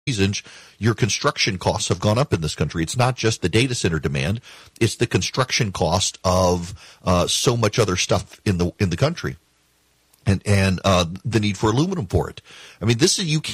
reasons your construction costs have gone up in this country. It's not just the data center demand; it's the construction cost of so much other stuff in the country, and the need for aluminum for it. I mean,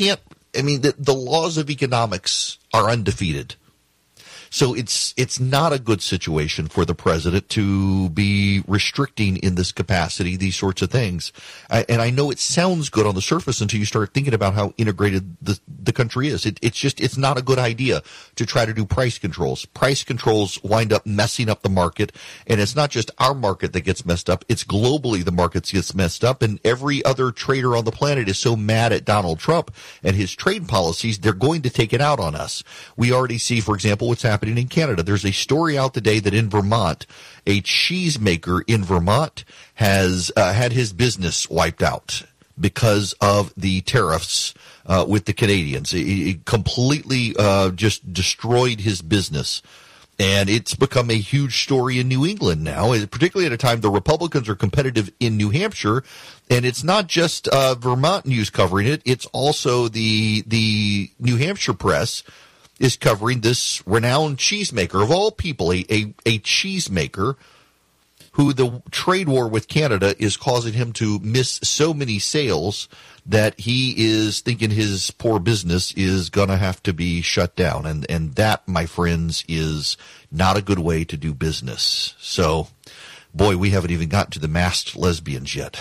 the laws of economics are undefeated. So it's not a good situation for the president to be restricting in this capacity these sorts of things. And I know it sounds good on the surface until you start thinking about how integrated the country is. It's not a good idea to try to do price controls. Price controls wind up messing up the market, and it's not just our market that gets messed up. It's globally the market gets messed up, and every other trader on the planet is so mad at Donald Trump and his trade policies, they're going to take it out on us. We already see, for example, what's happening in Canada. There's a story out today that in Vermont, a cheesemaker in Vermont has had his business wiped out because of the tariffs with the Canadians. It completely just destroyed his business. And it's become a huge story in New England now, particularly at a time the Republicans are competitive in New Hampshire. And it's not just Vermont news covering it. It's also the New Hampshire press is covering this renowned cheesemaker of all people, a cheesemaker who the trade war with Canada is causing him to miss so many sales that he is thinking his poor business is going to have to be shut down. And that, my friends, is not a good way to do business. So, boy, we haven't even gotten to the masked lesbians yet.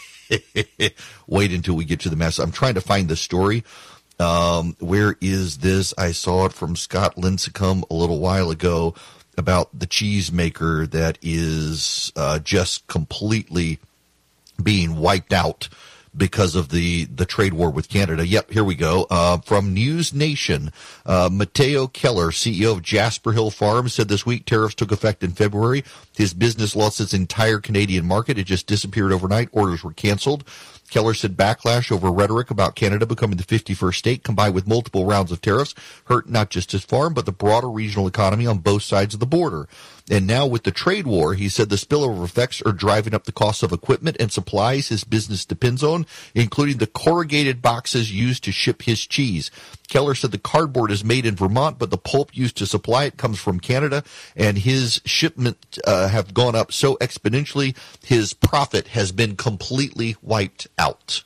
Wait until we get to the masked. I'm trying to find the story. Where is this? I saw it from Scott Lincecum a little while ago about the cheesemaker that is just completely being wiped out because of the trade war with Canada. Yep, here we go. From News Nation, Matteo Keller, CEO of Jasper Hill Farms, said this week tariffs took effect in February. His business lost its entire Canadian market. It just disappeared overnight. Orders were canceled. Keller said backlash over rhetoric about Canada becoming the 51st state, combined with multiple rounds of tariffs, hurt not just his farm, but the broader regional economy on both sides of the border. And now with the trade war, he said the spillover effects are driving up the cost of equipment and supplies his business depends on, including the corrugated boxes used to ship his cheese. Keller said the cardboard is made in Vermont, but the pulp used to supply it comes from Canada, and his shipment have gone up so exponentially, his profit has been completely wiped out.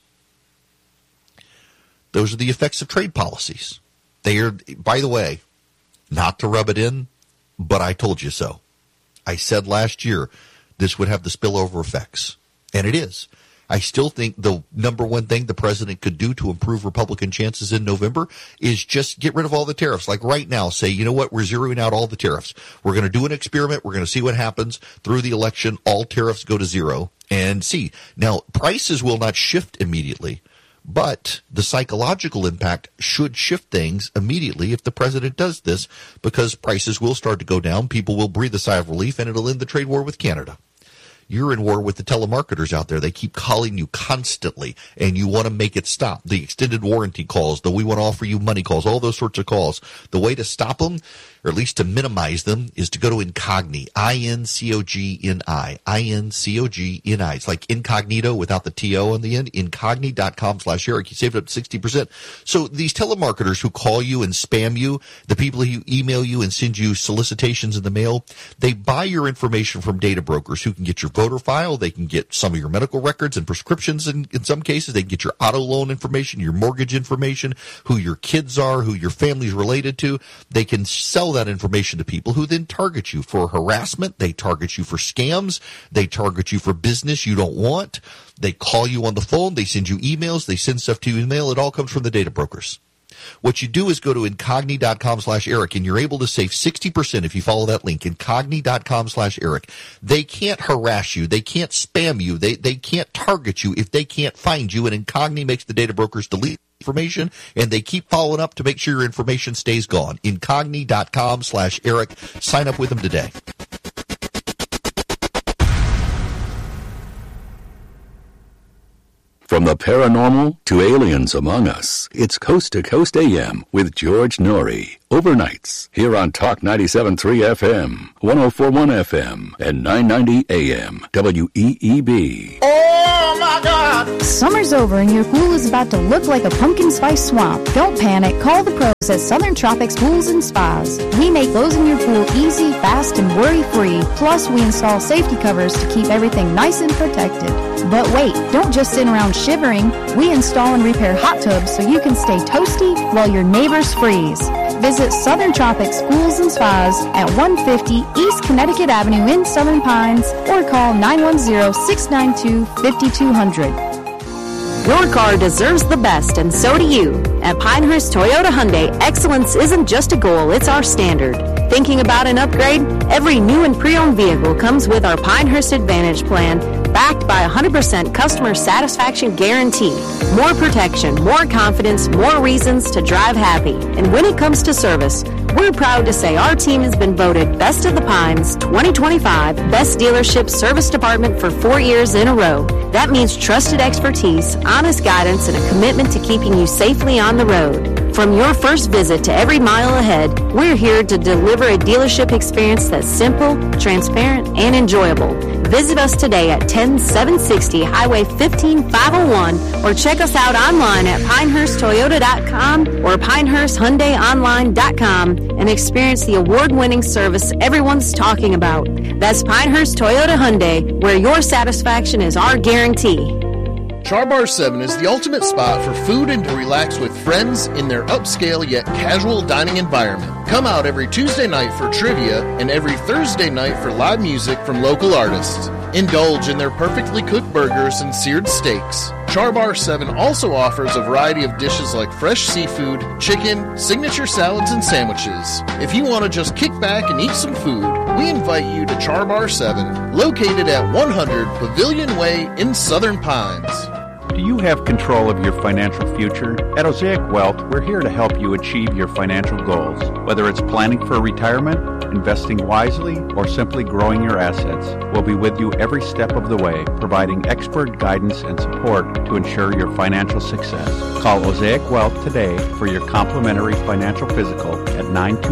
Those are the effects of trade policies. They are, by the way, not to rub it in, but I told you so. I said last year this would have the spillover effects, and it is. I still think the number one thing the president could do to improve Republican chances in November is just get rid of all the tariffs. Like right now, say, you know what, we're zeroing out all the tariffs. We're going to do an experiment. We're going to see what happens through the election. All tariffs go to zero and see. Now, prices will not shift immediately, but the psychological impact should shift things immediately if the president does this, because prices will start to go down. People will breathe a sigh of relief, and it'll end the trade war with Canada. You're in war with the telemarketers out there. They keep calling you constantly, and you want to make it stop. The extended warranty calls, the we want to offer you money calls, all those sorts of calls. The way to stop them, or at least to minimize them, is to go to Incogni, I-N-C-O-G-N-I, I-N-C-O-G-N-I. It's like incognito without the T-O on the end, incogni.com/Eric. You save it up to 60%. So these telemarketers who call you and spam you, the people who email you and send you solicitations in the mail, they buy your information from data brokers who can get your voter file, they can get some of your medical records and prescriptions in some cases, they can get your auto loan information, your mortgage information, who your kids are, who your family's related to. They can sell that information to people who then target you for harassment. They target you for scams. They target you for business you don't want. They call you on the phone. They send you emails. They send stuff to you in mail. It all comes from the data brokers. What you do is go to incogni.com/Eric, and you're able to save 60% if you follow that link, incogni.com/Eric. They can't harass you. They can't spam you. They can't target you if they can't find you, and Incogni makes the data brokers delete information, and they keep following up to make sure your information stays gone. Incogni.com/Eric. Sign up with them today. From the paranormal to aliens among us, it's Coast to Coast AM with George Norrie. Overnights, here on Talk 97.3 FM, 104.1 FM, and 990 AM, WEEB. Oh, my God! Summer's over and your pool is about to look like a pumpkin spice swamp. Don't panic. Call the pros at Southern Tropics Pools and Spas. We make closing your pool easy, fast, and worry-free. Plus, we install safety covers to keep everything nice and protected. But wait, don't just sit around shivering. We install and repair hot tubs so you can stay toasty while your neighbors freeze. Visit Southern Tropics Pools and Spas at 150 East Connecticut Avenue in Southern Pines or call 910-692-5200. Your car deserves the best, and so do you. At Pinehurst Toyota Hyundai, excellence isn't just a goal, it's our standard. Thinking about an upgrade? Every new and pre-owned vehicle comes with our Pinehurst Advantage plan, backed by 100% customer satisfaction guarantee. More protection, more confidence, more reasons to drive happy. And when it comes to service, we're proud to say our team has been voted Best of the Pines 2025 Best Dealership Service Department for 4 years in a row. That means trusted expertise, honest guidance, and a commitment to keeping you safely on the road. From your first visit to every mile ahead, we're here to deliver a dealership experience that's simple, transparent, and enjoyable. Visit us today at 10760 Highway 15501 or check us out online at pinehursttoyota.com or pinehursthyundaiονline.com and experience the award-winning service everyone's talking about. That's Pinehurst Toyota Hyundai, where your satisfaction is our guarantee. Char Bar 7 is the ultimate spot for food and to relax with friends in their upscale yet casual dining environment. Come out every Tuesday night for trivia and every Thursday night for live music from local artists. Indulge in their perfectly cooked burgers and seared steaks. Char Bar 7 also offers a variety of dishes like fresh seafood, chicken, signature salads, and sandwiches. If you want to just kick back and eat some food, we invite you to Char Bar 7, located at 100 Pavilion Way in Southern Pines. Do you have control of your financial future? At Osaic Wealth, we're here to help you achieve your financial goals. Whether it's planning for retirement, investing wisely, or simply growing your assets, we'll be with you every step of the way, providing expert guidance and support to ensure your financial success. Call Osaic Wealth today for your complimentary financial physical at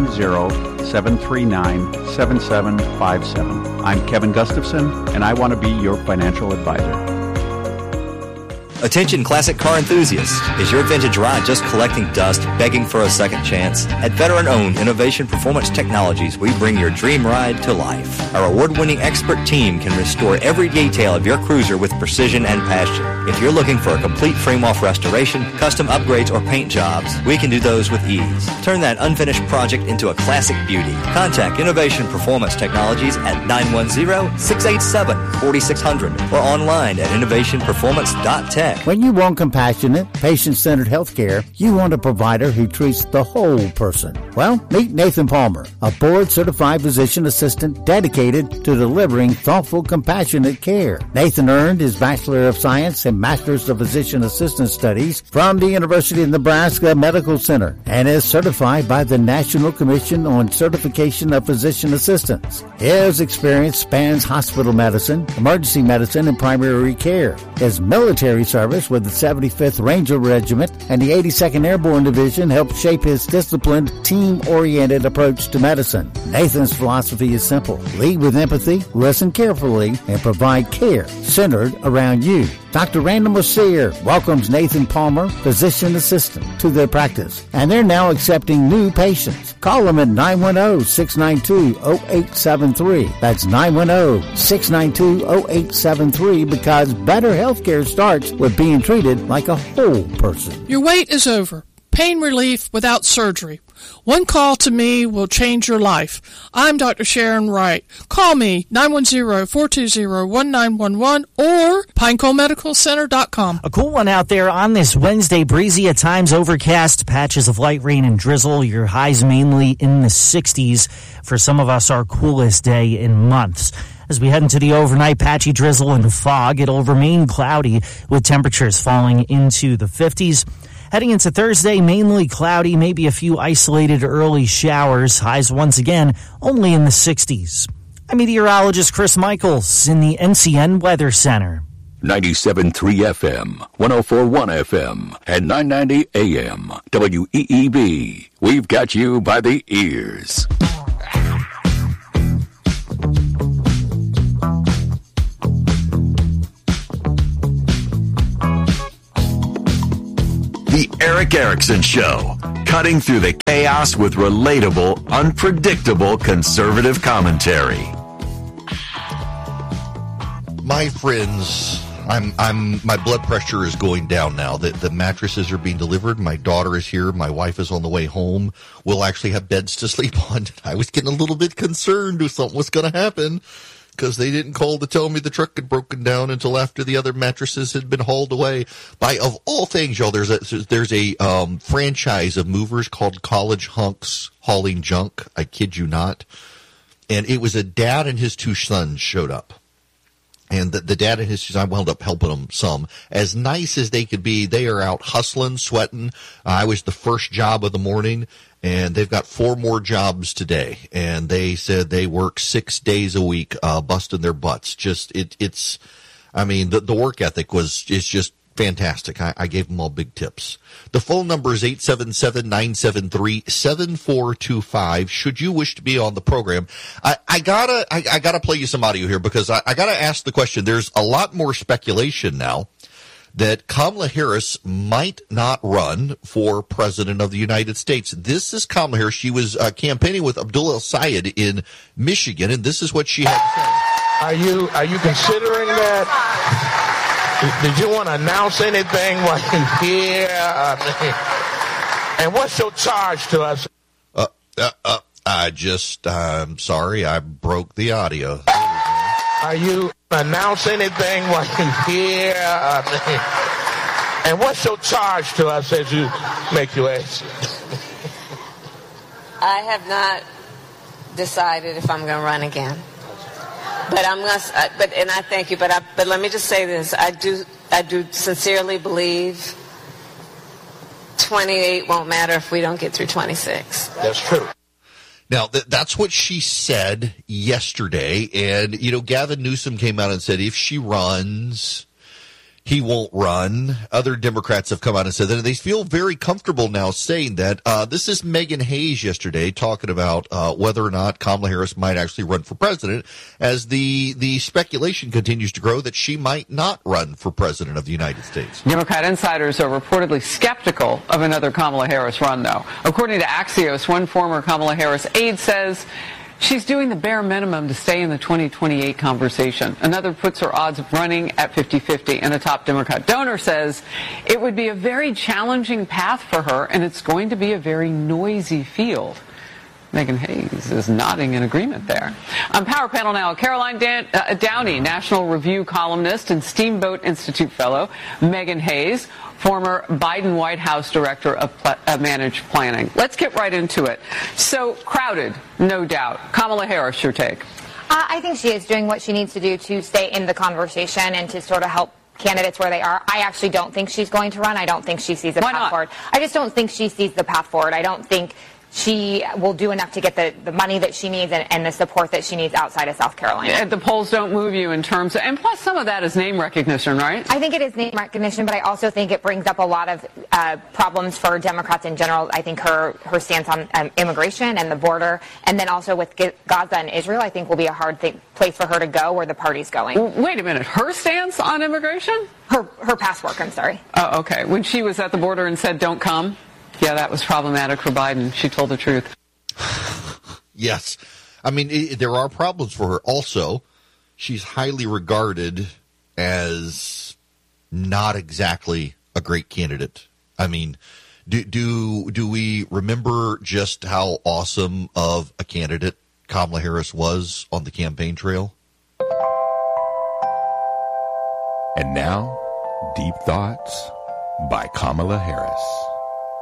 920-739-7757. I'm Kevin Gustafson, and I want to be your financial advisor. Attention classic car enthusiasts. Is your vintage ride just collecting dust, begging for a second chance? At veteran-owned Innovation Performance Technologies, we bring your dream ride to life. Our award-winning expert team can restore every detail of your cruiser with precision and passion. If you're looking for a complete frame-off restoration, custom upgrades, or paint jobs, we can do those with ease. Turn that unfinished project into a classic beauty. Contact Innovation Performance Technologies at 910-687-4600 or online at innovationperformance.tech. When you want compassionate, patient-centered health care, you want a provider who treats the whole person. Well, meet Nathan Palmer, a board-certified physician assistant dedicated to delivering thoughtful, compassionate care. Nathan earned his Bachelor of Science and Master's of Physician Assistant Studies from the University of Nebraska Medical Center and is certified by the National Commission on Certification of Physician Assistants. His experience spans hospital medicine, emergency medicine, and primary care. His military service with the 75th Ranger Regiment and the 82nd Airborne Division helped shape his disciplined, team-oriented approach to medicine. Nathan's philosophy is simple. Lead with empathy, listen carefully, and provide care centered around you. Dr. Randall Mercier welcomes Nathan Palmer, physician assistant, to their practice, and they're now accepting new patients. Call them at 910-692-0873. That's 910-692-0873 because better healthcare starts with being treated like a whole person. Your wait is over. Pain relief without surgery. One call to me will change your life. I'm Dr. Sharon Wright. Call me 910-420-1911 or PineColeMedicalCenter.com. A cool one out there on this Wednesday. Breezy, at times overcast, patches of light rain and drizzle. Your highs mainly in the 60s. For some of us, our coolest day in months. As we head into the overnight, patchy drizzle and fog, it'll remain cloudy with temperatures falling into the 50s. Heading into Thursday, mainly cloudy, maybe a few isolated early showers. Highs once again only in the 60s. I'm meteorologist Chris Michaels in the NCN Weather Center. 97.3 FM, 104.1 FM, and 990 AM. WEEB. We've got you by the ears. The Eric Erickson Show, cutting through the chaos with relatable, unpredictable conservative commentary. My friends, my blood pressure is going down now. The mattresses are being delivered. My daughter is here. My wife is on the way home. We'll actually have beds to sleep on. I was getting a little bit concerned if something was going to happen, because they didn't call to tell me the truck had broken down until after the other mattresses had been hauled away. By, of all things, y'all, there's a franchise of movers called College Hunks Hauling Junk. I kid you not. And it was a dad and his two sons showed up. And the dad and his sons, I wound up helping them some. As nice as they could be, they are out hustling, sweating. I was the first job of the morning, and they've got 4 more jobs today. And they said they work 6 days a week, busting their butts. The work ethic is just fantastic. I gave them all big tips. The phone number is 877-973-7425. Should you wish to be on the program, I gotta play you some audio here, because I gotta ask the question. There's a lot more speculation now that Kamala Harris might not run for president of the United States. This is Kamala Harris. She was campaigning with Abdul El-Sayed in Michigan, and this is what she had to say. Are you considering that? Did you want to announce anything while you're here? And what's your charge to us? I'm sorry, I broke the audio. Are you announce anything while you're here? And what's your charge to us as you make your exit? I have not decided if I'm going to run again. But I'm going to, and I thank you, but let me just say this. I do sincerely believe 28 won't matter if we don't get through 26. That's true. Now, that's what she said yesterday. And, Gavin Newsom came out and said if she runs, he won't run. Other Democrats have come out and said that. And they feel very comfortable now saying that. This is Megan Hayes yesterday talking about whether or not Kamala Harris might actually run for president, as the speculation continues to grow that she might not run for president of the United States. Democrat insiders are reportedly skeptical of another Kamala Harris run, though. According to Axios, one former Kamala Harris aide says she's doing the bare minimum to stay in the 2028 conversation. Another puts her odds of running at 50-50, and a top Democrat donor says it would be a very challenging path for her, and it's going to be a very noisy field. Megan Hayes is nodding in agreement there. On Power Panel now, Caroline Downey, National Review columnist and Steamboat Institute fellow, Megan Hayes, former Biden White House Director of Managed Planning. Let's get right into it. So crowded, no doubt. Kamala Harris, your take. I think she is doing what she needs to do to stay in the conversation and to sort of help candidates where they are. I actually don't think she's going to run. I don't think she sees a path forward. I just don't think she sees the path forward. I don't think she will do enough to get the money that she needs and the support that she needs outside of South Carolina. The polls don't move you in terms of, and plus some of that is name recognition, right? I think it is name recognition, but I also think it brings up a lot of problems for Democrats in general. I think her stance on immigration and the border, and then also with Gaza and Israel, I think will be a hard place for her to go where the party's going. Wait a minute, her stance on immigration? Her past work, I'm sorry. Oh, okay. When she was at the border and said, don't come? Yeah, that was problematic for Biden. She told the truth. Yes. I mean, there are problems for her. Also, she's highly regarded as not exactly a great candidate. I mean, do we remember just how awesome of a candidate Kamala Harris was on the campaign trail? And now, Deep Thoughts by Kamala Harris.